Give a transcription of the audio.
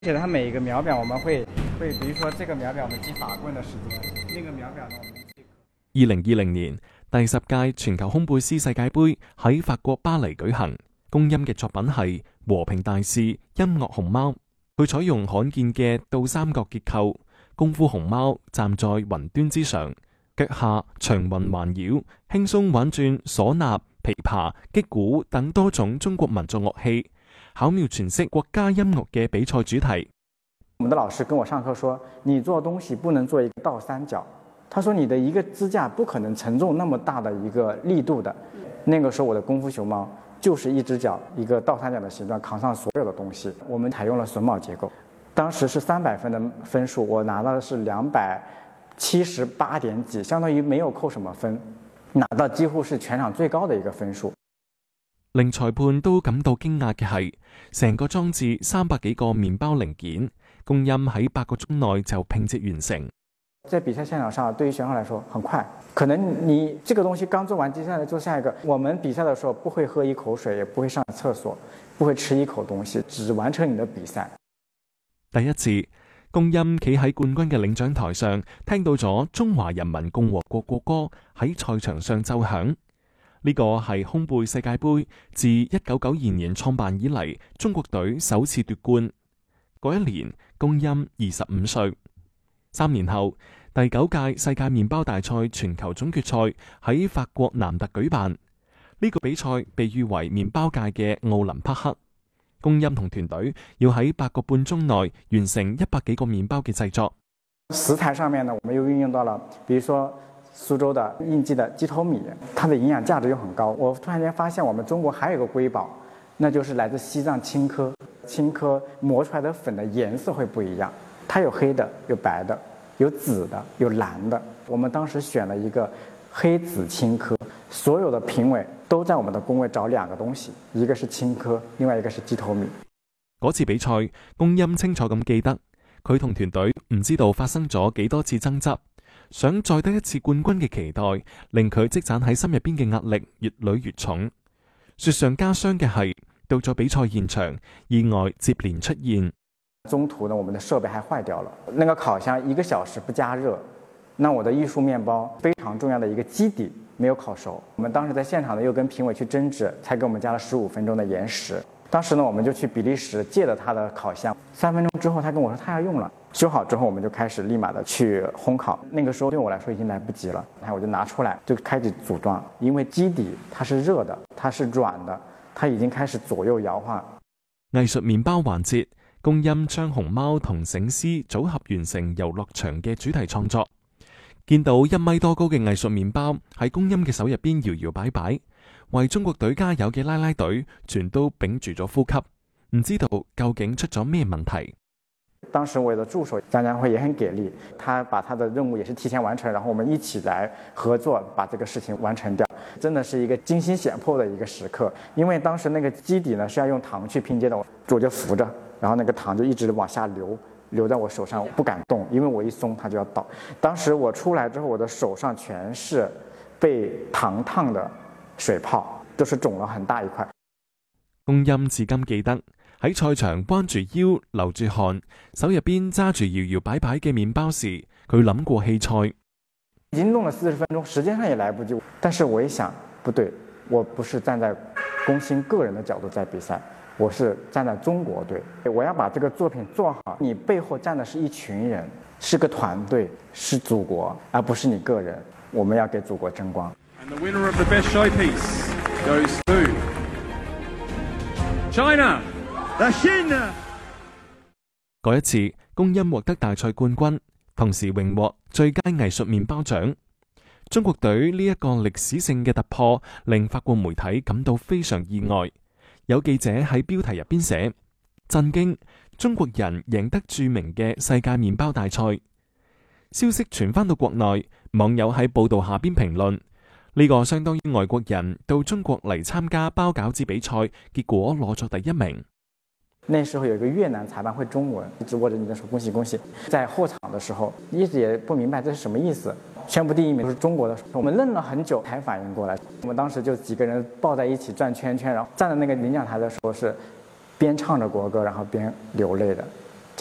且它每一个秒表我們會，比如說這個秒表我們記法棍的時間，那個秒表呢我們記。 2020年第10屆全球烘焙師世界盃喺法國巴黎舉行。公音嘅作品係和平大使音樂熊貓，佢採用罕見嘅倒三角結構，功夫熊貓站在雲端之上，腳下長雲環繞，輕鬆玩轉嗩吶、琵琶、擊鼓等多種中國民族樂器，巧妙詮釋國家音樂嘅比賽主題。 我們的老師跟我上課說，你做東西不能做一個倒三角，他說你的一個支架不可能承重那麼大的一個力度的。那個時候我的功夫熊貓就是一隻腳一個倒三角的形狀扛上所有的東西。我們採用了榫卯結構，當時是300分的分數，我拿到的是278點幾，相當於沒有扣什麼分，拿到幾乎是全場最高的一個分數。 令裁判都感到驚訝嘅係，成個裝置300幾個麵包零件，公音喺8個鐘內就拼接完成。 在比賽現場上，對於選手來說很快，可能你這個東西剛做完，接下來做下一個。我們比賽的時候不會喝一口水，也不會上廁所，不會吃一口東西，只完成你的比賽。 第一次，公音企喺冠軍嘅領獎台上，聽到咗中華人民共和國國歌喺賽場上奏響。呢個係烘焙世界盃自1992年創辦以嚟，中國隊首次奪冠。嗰一年，公音25歲。3年後，第9屆世界麵包大賽全球總決賽喺法國南特舉辦。呢個比賽被譽為麵包界嘅奧林匹克。公音同團隊要喺8個半鐘內完成100幾個麵包嘅製作。 食材上面呢，我們又運用到了，比如說蘇州的應季的雞頭米，它的營養價值又很高。我突然間發現我們中國還有一個瑰寶，那就是來自西藏青稞。青稞磨出來的粉的顏色會不一樣，它有黑的，有白的，有紫的，有藍的。我們當時選了一個黑紫青稞，所有的評委都在我們的工位找2個東西，一個是青稞，另外一個是雞頭米。 嗰次比賽，公音清楚咁記得，佢同團隊唔知道發生咗幾多次爭執，想再得一次冠軍嘅期待，令佢積攢喺心入邊嘅壓力越累越重。雪上加霜嘅係，到咗比賽現場，意外接連出現。 中途呢，我們的設備還壞掉了，那個烤箱1個小時不加熱，那我的藝術麵包非常重要的一個基底沒有烤熟。我們當時在現場呢，又跟評委去爭執，才給我們加了15分鐘的延時。當時呢，我們就去比利時借了他的烤箱，3分鐘之後，他跟我說他要用了，修好之後，我們就開始立馬的去烘烤。那個時候對我來說已經來不及了，然後我就拿出來就開始組裝，因為基底它是熱的，它是軟的，它已經開始左右搖晃。 藝術麵包環節，公音將熊貓同醒獅組合完成遊樂場嘅主題創作。見到1米多高嘅藝術麵包喺公音嘅手入邊搖搖擺擺，為中國隊加油嘅啦啦隊全都屏住咗呼吸，唔知道究竟出咗咩問題。 當時我的助手張家輝也很給力，他把他的任務也是提前完成，然後我們一起來合作把這個事情完成掉，真的是一個驚心險迫的一個時刻。因為當時那個基底呢是要用糖去拼接的，我就扶着，然後那個糖就一直往下流在我手上，我不敢動，因為我一鬆它就要倒。當時我出來之後，我的手上全是被糖燙的水泡，都是腫了很大一塊。 公音至今記得喺賽場彎住腰流住汗，手入邊揸住搖搖擺擺嘅麵包時，佢諗過棄賽。 已經弄了40分鐘，時間上也來不及。但是我一想，不對，我不是站在工薪個人的角度在比賽，我是站在中國隊，我要把這個作品做好。你背後站的是一群人，是個團隊，是祖國，而不是你個人。我們要給祖國爭光。 And the winner of the best showpiece goes to China. 嗰一次，公音獲得大賽冠軍，同時榮獲最佳藝術麵包獎。中國隊呢一個歷史性嘅突破，令法國媒體感到非常意外。有記者喺標題入邊寫：震驚，中國人贏得著名嘅世界麵包大賽。消息傳翻到國內，網友喺報道下邊評論：呢個相當於外國人到中國嚟參加包餃子比賽，結果攞咗第1名。 那時候有一個越南裁判會中文，一直握着你的手，恭喜恭喜。在後場的時候，一直也不明白這是什麼意思。宣布第1名是中國的，我們愣了很久才反應過來。我們當時就幾個人抱在一起轉圈圈，然後站在那個領獎台的時候是邊唱着國歌，然後邊流淚的。